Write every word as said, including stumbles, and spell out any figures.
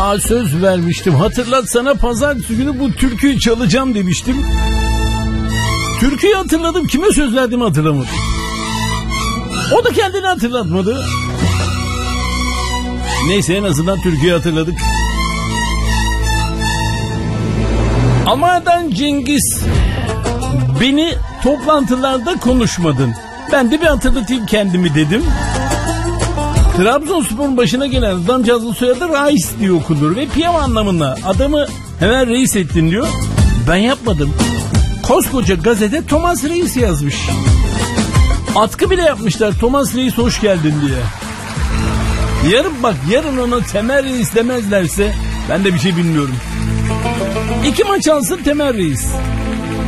Aa, söz vermiştim. Hatırlat, sana pazartesi günü bu türküyü çalacağım demiştim. Türküyü hatırladım. Kime söz verdiğimi hatırlamadım. O da kendini hatırlatmadı. Neyse, en azından türküyü hatırladık. Almanya'dan Cengiz. Beni toplantılarda konuşmadın. Ben de bir hatırlatayım kendimi dedim. Trabzonspor'un başına gelen adamcağızın soyadı Reis diye okunur ve piyam anlamında. Adamı hemen reis ettin diyor. Ben yapmadım. Koskoca gazete Thomas Reis yazmış. Atkı bile yapmışlar, Thomas Reis hoş geldin diye. Yarın bak, yarın ona Temel Reis demezlerse ben de bir şey bilmiyorum. İki maç alsın Temel Reis.